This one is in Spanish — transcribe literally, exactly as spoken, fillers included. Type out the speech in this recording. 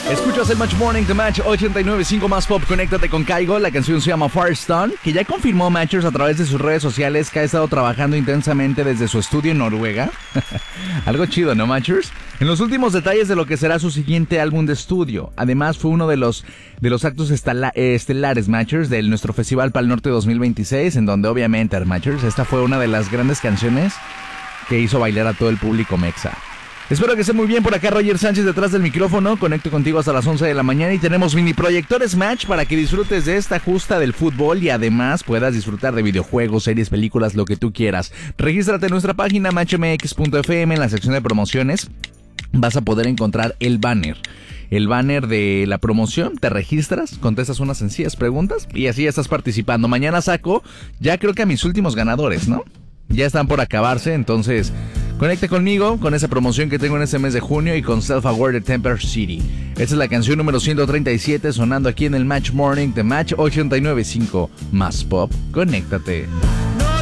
Escuchas el Match Morning de Match ochenta y nueve punto cinco más pop. Conéctate con Kaigo. La canción se llama Firestone, que ya confirmó Matchers a través de sus redes sociales que ha estado trabajando intensamente desde su estudio en Noruega. Algo chido, ¿no, Matchers? En los últimos detalles de lo que será su siguiente álbum de estudio. Además, fue uno de los, de los actos estela, eh, estelares, Matchers, de nuestro Festival Pal Norte dos mil veintiséis, en donde obviamente, Matchers, esta fue una de las grandes canciones que hizo bailar a todo el público mexa. Espero que esté muy bien por acá, Roger Sánchez detrás del micrófono. Conecto contigo hasta las once de la mañana y tenemos mini proyectores Match para que disfrutes de esta justa del fútbol y además puedas disfrutar de videojuegos, series, películas, lo que tú quieras. Regístrate en nuestra página match m x punto f m en la sección de promociones. Vas a poder encontrar el banner. El banner de la promoción, te registras, contestas unas sencillas preguntas y así ya estás participando. Mañana saco, ya creo que a mis últimos ganadores, ¿no? Ya están por acabarse, entonces conecta conmigo con esa promoción que tengo en este mes de junio y con Self Aware de Temper City. Esta es la canción número ciento treinta y siete sonando aquí en el Match Morning de Match ochenta y nueve punto cinco más pop. Conéctate.